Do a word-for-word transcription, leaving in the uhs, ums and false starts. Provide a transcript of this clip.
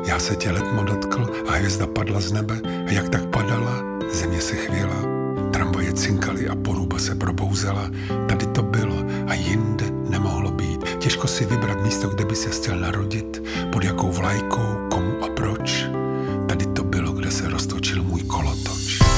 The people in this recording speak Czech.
Já se tě letmo dotkl a hvězda padla z nebe a jak tak padala, země se chvěla. Tramvaje cinkaly a poruba se probouzela. Tady to bylo a jinde nemohlo být. Těžko si vybrat místo, kde by se chtěl narodit, pod jakou vlajkou, komu